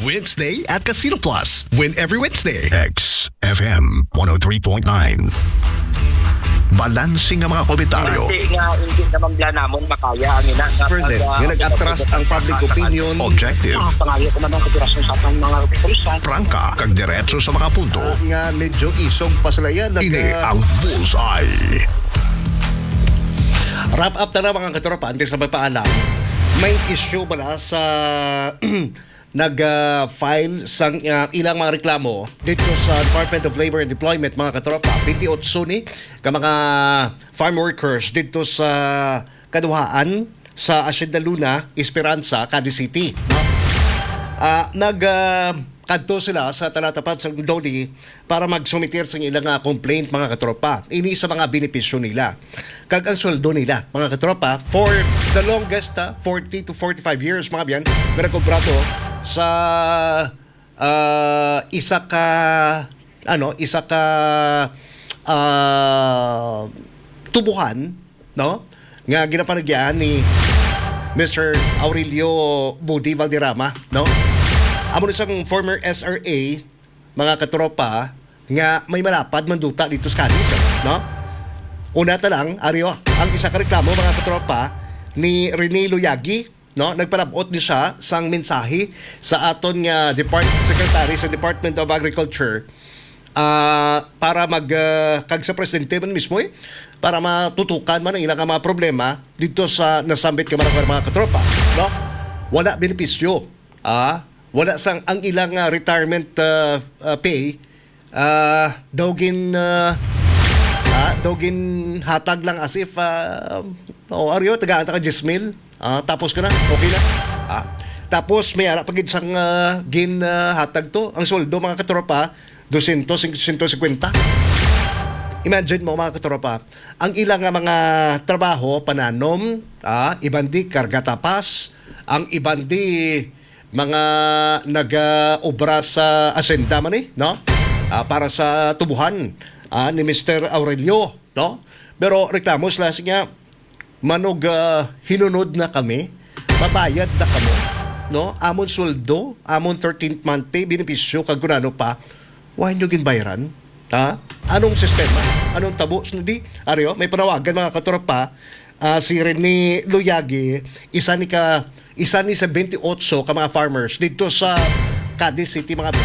Wednesday at Casino Plus. Win every Wednesday. XFM 103.9. Balansing ang mga komentaryo. Kasi nga, hindi naman bla namon makaya ang ina. Further, nga nag-atras ang public opinion. Objective. Pangayo ko naman operasyon sa atong mga operasyon. Prangka, kag diretso sa mga punto. Nga medyo isog pa sila yan. Ini ang Bullseye. Wrap up na mga katropa. Antes sa magpaalam, may issue pala sa nag-file sa ilang mga reklamo dito sa Department of Labor and Employment, mga katropa. 28 ni ka mga farm workers dito sa Kaduhaan sa Hacienda Luna, Esperanza, Cadiz City. No? Kadto sila sa talatapat sa Doli para magsumitir sa ilang complaint, mga katropa. Ini sa mga benepisyo nila. Kag ang sweldo nila, mga katropa, for the longest 40 to 45 years, mga biyan, nagkobrato sa isa ka tubuhan, no? Nga ginapanagyan ni Mr. Aurelio Budi Valderrama, no? Amo isang former SRA, mga katropa, nga may malapad manduta dito sa Cadiz, no? Una ta lang, Aryo, ang isa ka reklamo, mga katropa, ni Rene Loyagi, no? Nagpalabot ni siya sang mensahe sa aton nga Secretary sa Department of Agriculture para kag sa presidente man mismo para matutukan man ang ilang mga problema dito sa nasambit ka mga katropa, no? Wala benepisyo, wala sang ang ilang retirement pay dogin hatag lang as if Aryo, tagaan ka 10,000, tapos ka na, okay na. Tapos may ara pagid sang hatag to, ang sweldo, mga katropa 250. Imagine mo, mga katropa, ang ilang mga trabaho, pananom, ibandi karga tapas, ang ibandi mga nag-obra sa asenda man no? Para sa tubuhan ni Mr. Aurelio, no? Pero reklamo sila niya, manog hinunod na kami, mabayad na kamo, no? Amon sweldo, amon 13th month pay, benepisyo, kag kunano pa, why nyo ginbayaran? Anong sistema? Anong tabo? Di, Aryo, may panawagan, mga katropa, si Rene Loyagi, isa ni sa 28 ka mga farmers dito sa Cadiz City, mga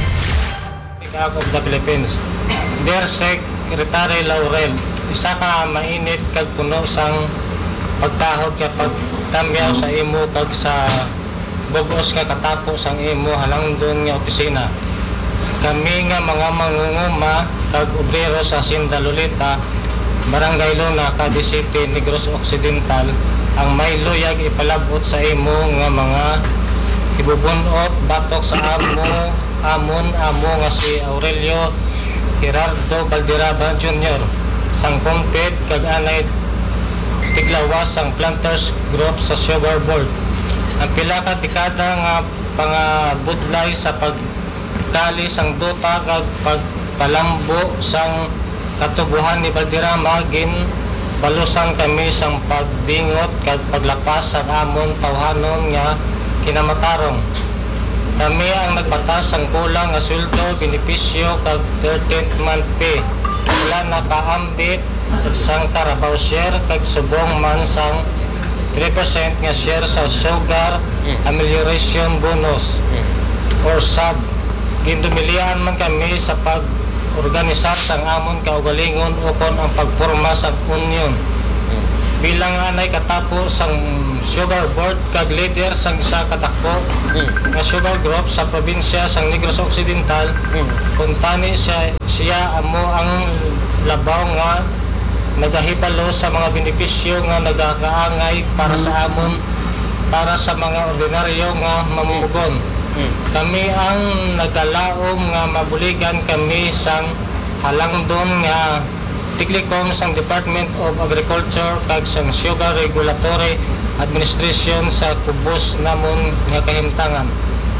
of the Philippines. Dear Secretary Laurel, isa ka mainit kag puno sang pagtahog kay pagtamyaw sa imo kag sa bugos nga katapos ang imo halangdon nga opisina. Kami nga mga mangunguma kag obrero sa Hacienda Lolita, Barangay Luna, Cadiz City, Negros Occidental, ang may luyag ipalabot sa imo nga mga ibubunot batok sa amon nga si Aurelio Gerardo Valderrama Jr. sang Comted kag anay tiglawas sang Planters Group sa Sugar Board. Ang pila ka dekada nga pangabudlay sa pagtali sang duta kag pagpalambo sang katubuhan ni Valderrama, balusan kami sang pagdingot kag paglapas sa amon tawhanon nga kinamatarong. Kami ang nagbatas sang kulang nga sweldo, benepisyo kag 13th month pay. Wala na paambit sang Carabao share kag subong man sang 3% nga share sa Sugar Amelioration Bonus or SAB. Gindumilian man kami sa pag-organisar sang amon kaugalingon ukon ang pagporma sa union. Bilang anay katapos sang Sugar Board kag leader sang isa katakbo nga sugar group sa probinsya sang Negros Occidental, kuntani siya amo ang labaw nga nagahibalo sa mga benepisyo nga nagakaangay para sa amon, para sa mga ordinaryo nga mamumugon. Kami ang nagalaom nga mabuligan kami sang halangdon nga tiklikom sang Department of Agriculture kag sang Sugar Regulatory Administration sa kubos namon nga kahimtangan.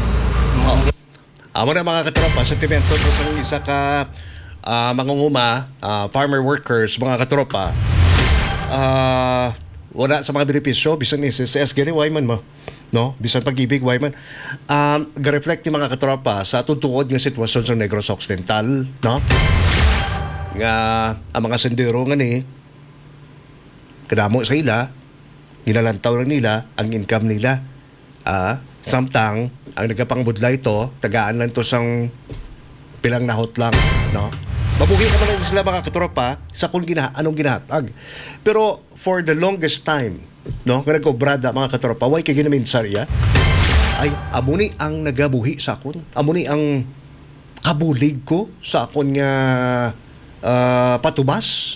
Amo na, mga katropa, sentimento to sa isa ka mangunguma, farmer workers, mga katropa. Wala sa mga benepisyo, bisan ni SSS, gani, why man mo? no? Bisan pag-ibig, why man? Ga-reflect ni mga katropa sa tutuod ng sitwasyon sa Negros Occidental, no? Nga, ang mga sendero nga ni, kadamo sa ila, ginalantaw lang nila ang income nila. Samtang, ang nagkapangbudla ito, tagaan lang to sang pilang nahot lang, no? Mabuhi naman lang sila mga katropa sa kung anong ginahatag. Pero for the longest time, no, nga nag-obrada mga katropa, why kay ginamin sarya, ay amuni ang nagabuhi sa akon. Amuni ang kabulig ko sa akon nga patubas.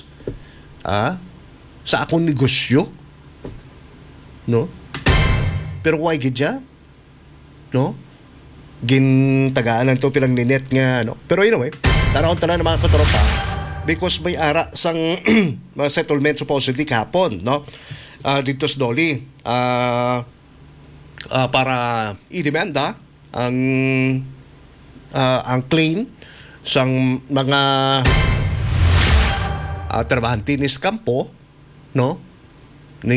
Sa akong negosyo. No? Pero why gidya? No? Gintagaan lang to pilang ninet nga, no? Pero anyway, tarawon tanan ng mga katropa because may ara sang mga settlement supposedly kahapon, no? Dito sa Dolly para i-demanda ang claim sang mga trabahante ni Campo, no? Ni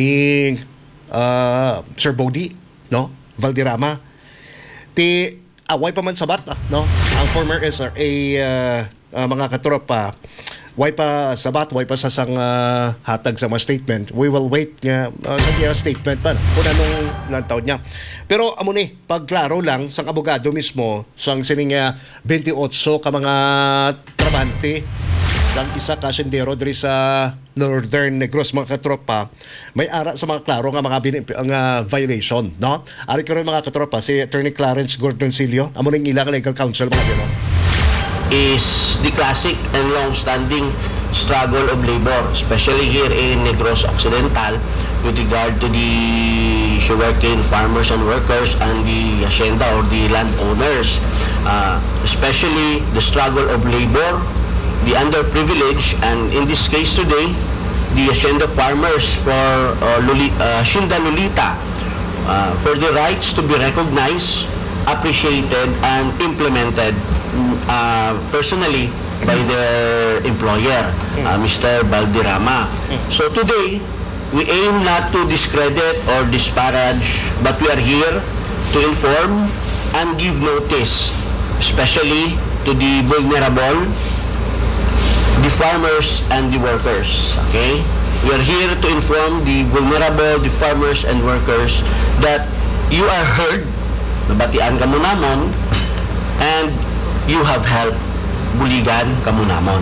Sir Body, no? Valderrama. Ti away pa man sabat, no? Ang former SRA mga katropa, way pa sabat, way pa sa sang hatag sa mga statement. We will wait nga sa niya statement pa kung anong lantaw niya. Pero amo ni, pagklaro lang sang abogado mismo sang sining 28 ka mga trabahante sang isa ka sendero diri sa Northern Negros mga katropa, may ara sa mga klaro nga mga violation, no? Ari karon mga katropa si Attorney Clarence Gordoncillo, amo ning ilang legal counsel mga dino. Is the classic and long-standing struggle of labor, especially here in Negros Occidental, with regard to the sugarcane farmers and workers and the hacienda or the landowners, especially the struggle of labor, the underprivileged, and in this case today, the hacienda farmers for Hacienda Lolita, for the rights to be recognized, appreciated, and implemented personally by their employer, Mr. Valderrama. So today, we aim not to discredit or disparage, but we are here to inform and give notice, especially to the vulnerable, the farmers and the workers. Okay? We are here to inform the vulnerable, the farmers and workers that you are heard, nabatian ka mo namon, and you have helped, buligan ka mo namon.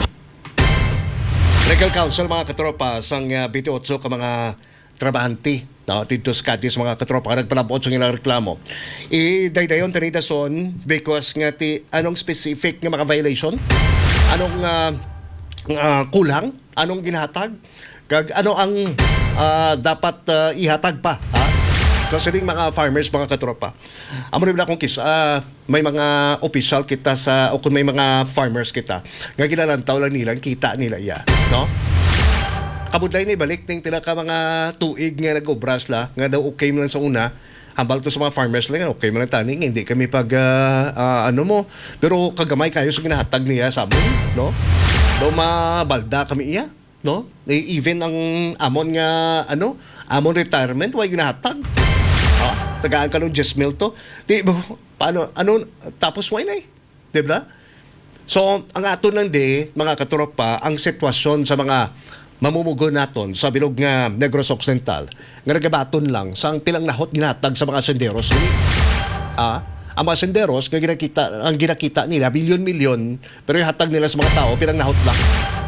Legal counsel mga katropa sang 28 ka mga trabahante, no? Dito sa Cadiz mga katropa ka nagpalabot sa ilang reklamo. Daydayon tanita son because nga ti anong specific nga mga violation, anong kulang, anong ginahatag, kag ano ang dapat ihatag pa, ha? So sining mga farmers mga katropa, amo rin akong may mga official kita sa o kung may mga farmers kita nga ginalantaw lang nilang kita nila iya, no? Kabudlay ni balik ning pila ka mga tuig nga nag-obras la nga daw okay man lang sa una. Hambal to sa mga farmers lang, okay man lang taning, hindi kami pag ano mo, pero kagamay kayo sa ginahatag niya sa amin, no? Do mabalda kami iya, no? Even ang amon nga amon retirement way ginahatag. Tagaan ka ng 10 mil to. Paano, tapos why na eh? Diba? So, ang aton lang mga katropa, ang sitwasyon sa mga mamumugo naton sa bilog nga Negros Occidental, nga nagabaton lang sa pilang nahot ginatag sa mga senderos. Ang mga senderos, ang ginakita nila, bilyon-milyon, pero yung hatag nila sa mga tao, pilang nahot lang.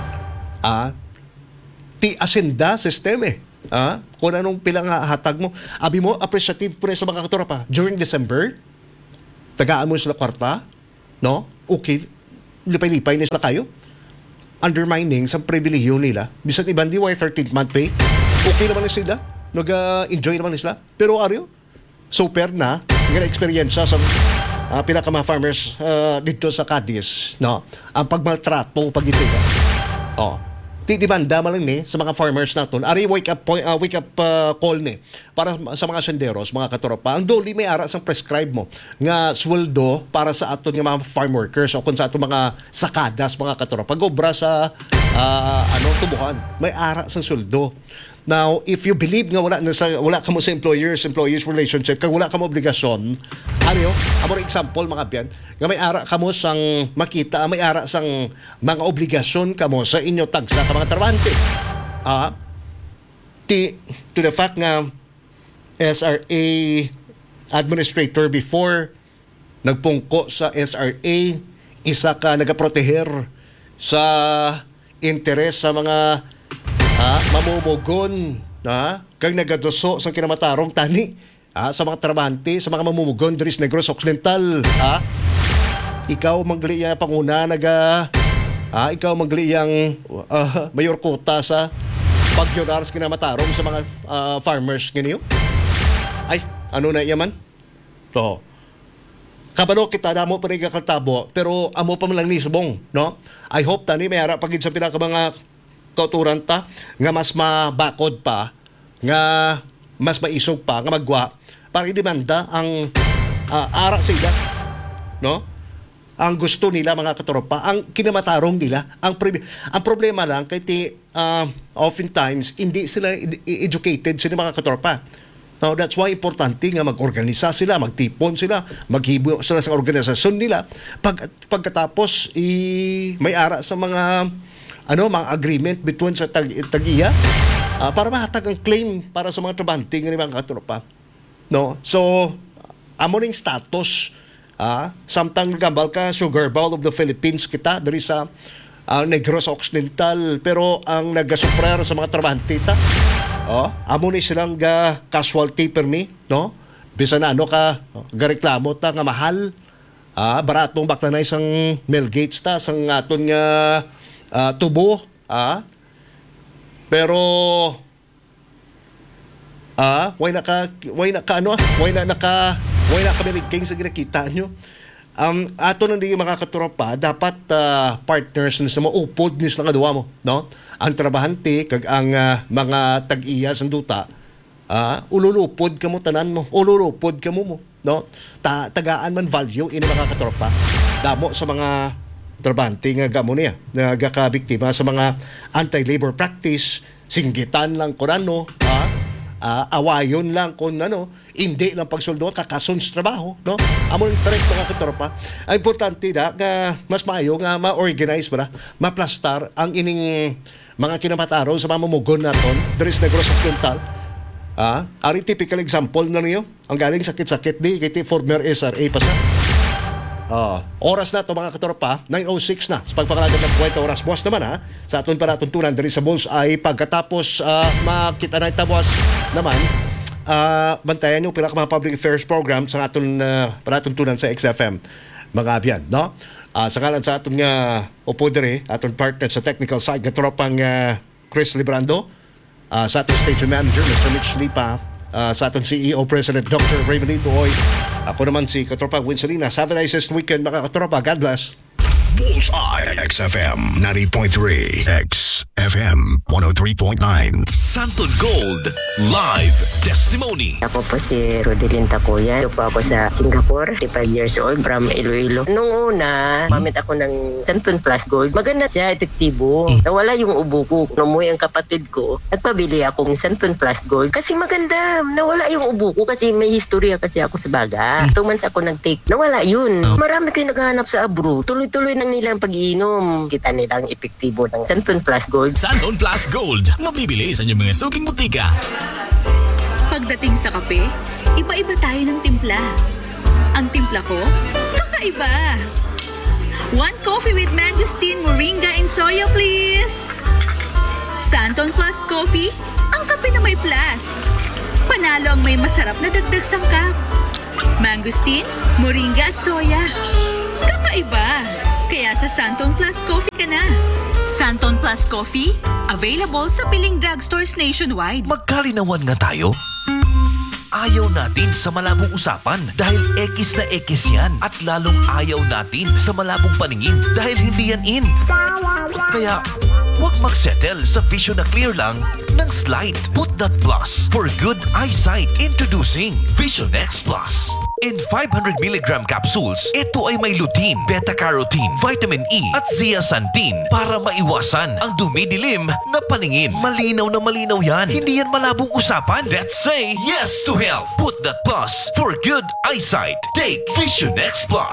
Ti-asenda system eh. Kung anong pilang hatag mo, abi mo appreciative po sa mga katropa during December, tagaan mo sila kwarta, no? Okay, lipay-lipay na sila kayo, undermining sa pribilehiyo nila, bisan ibang diway 13th month pay, okay naman na sila, nag-enjoy naman na sila, pero aryo super na nga experience sa pila ka mga farmers dito sa Cadiz, no? Ang pagmaltrato pag-isila, demanda man lang ni sa mga farmers naton. Ari wake up call ni para sa mga senderos, mga katropa. Ang doli may ara sang prescribe mo nga sweldo para sa aton nga mga farm workers o kun sa aton mga sakadas, mga katropa. Pag obra sa tubuhan, may ara sang sweldo. Now, if you believe nga wala ka mo sa employers relationship, kag wala ka mo obligasyon, ano yun? Amo example mga biyan, nga may ara ka mo sang makita, may ara sang mga obligasyon ka mo sa inyo tagsa ka mga trabahante. To the fact nga SRA administrator before nagpungko sa SRA, isa ka nagaproteher sa interes sa mga mamumugon, kag nagaduso sa kinamatarong tani sa mga trabahante, sa mga mamumugon diri sa Negros Occidental. Ikaw magliya panguna ikaw magliyang mayor kota sa pagyonar sa kinamatarong sa mga farmers nganiyo. Ay, ano na yaman? So, kabalo kita damo pa rin kakatabo, pero amo pa man lang ni subong, no? I hope tani may harap pagid sa pinaka mga kauturan ta nga mas mabakod pa, nga mas maisog pa, nga magwa para idemanda ang ara sa ila, no? Ang gusto nila mga katropa, ang kinamatarong nila, ang problema lang kay oftentimes hindi sila educated sila mga katropa. Now, that's why importante nga mag-organisa sila, magtipon sila, maghibo sila sa organisasyon nila. Pagkatapos, may ara sa mga agreement between sa tag-iya para mahatag ang claim para sa mga trabahante ng mga katropa. No? So, amo ning status, samtang nagambal ka, Sugar Bowl of the Philippines kita, dari sa Negros Occidental, pero ang nagasuprer sa mga trabahante ta, amo ni silang casualty permi, no? Bisan na gareklamo ta nga mahal, baratong baklanay sang Mel Gates ta sang aton nga tubo, pero why na kami sa ginakita nyo. Ato nang di mga katropa, dapat partners na sa maupod nis na kaduwa mo, no? Ang trabahante kag ang mga tag-iya sang duta, ululupod ka mo tanan mo, ululupod ka mo, no? Tagaan man value ini mga katropa. Damo sa mga trabahante nga gamo niya, nagakabiktima sa mga anti-labor practice, singgitan lang kun ano, awayon lang kung hindi lang pagsuldo, kakasun sa trabaho, no? Amo ng correct mga katropa. Ang importante nga mas maayo nga ma-organize ba, maplastar ang ining mga kinamatarong sa mamumugon naton diri sa Negros Occidental. Ari typical example na niyo, ang galing sakit-sakit di kay former SRA pa sa. Oras na to mga katropa, 9:06 na sa pagpakalagan ng kwento oras. Buwas naman sa aton panatuntunan diri sa Bullseye. Pagkatapos makita na itabuas naman, bantayan yung pinaka mga public affairs program sa aton panatuntunan sa XFM mga abyan, no? Sa ngalan sa aton nga upo diri, aton partner sa technical side nga tropang Chris Librando, sa aton station manager Mr. Mitch Lipa, sa aton CEO President Dr. Raymond Boy. Ako naman si Katropa Winsalina. Have a nice weekend mga katropa. God bless. Bullseye XFM 90.3 XFM 103.9 Santon Gold Live Testimony. Ako po si Rodelyn Takuya. Ito po ako sa Singapore, 55 years old, from Iloilo. Nung una, mamit ako ng Santon Plus Gold. Maganda siya, epektibo. Nawala yung ubo ko. Numuwi ang kapatid ko, nagpabili akong Santon Plus Gold kasi maganda. Nawala yung ubo ko kasi may historya kasi ako sa baga. 2 months ako nag-take. Nawala yun. Marami kayo naghahanap sa abro. Tuloy-tuloy ng nilang pag-iinom. Kita nilang epektibo ng Santon Plus Gold. Santon Plus Gold. Mabibili sa inyong mga suking butika. Pagdating sa kape, iba-iba tayo ng timpla. Ang timpla ko, kakaiba. 1 coffee with mangosteen, moringa, and soya, please. Santon Plus Coffee, ang kape na may plus. Panalo ang may masarap na dagdag sangkap. Mangosteen, moringa at soya. Kakaiba. Kaya sa Santon Plus Coffee ka na. Santon Plus Coffee, available sa piling drugstores nationwide. Magkalinawan nga tayo. Ayaw natin sa malabong usapan dahil X na X yan. At lalong ayaw natin sa malabong paningin dahil hindi yan in. Kaya, huwag magsettle sa vision na clear lang ng slight. Put that plus for good eyesight. Introducing Vision X Plus. In 500mg capsules, ito ay may lutein, beta-carotene, vitamin E at zeaxanthin para maiwasan ang dumidilim na paningin. Malinaw na malinaw yan. Hindi yan malabong usapan. Let's say yes to health. Put that plus for good eyesight. Take Vision X Plus.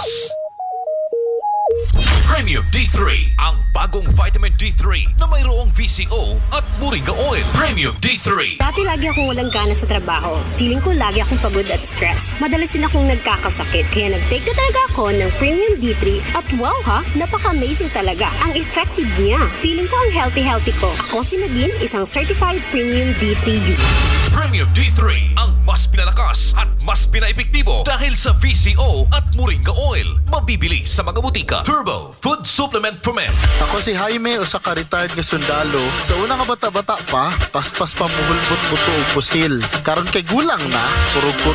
Premium D3, ang bagong vitamin D3 na mayroong VCO at moringa oil. Premium D3. Dati lagi akong walang gana sa trabaho. Feeling ko lagi akong pagod at stress. Madalas din akong nagkakasakit. Kaya nag-take na talaga ako ng Premium D3 at wow ha, napaka-amazing talaga. Ang effective niya. Feeling ko ang healthy-healthy ko. Ako si Nadine, isang certified Premium D3 user. Premium D3, ang mas pinalakas at mas pinaepektibo dahil sa VCO at moringa oil. Mabibili sa mga butika. Turbo Food Supplement for Men. Ako si Jaime, usa ka retired nga sundalo. Sa una nga bata-bata pa, paspas pa muhulbot buto og pusil. Karon kay gulang na, kurog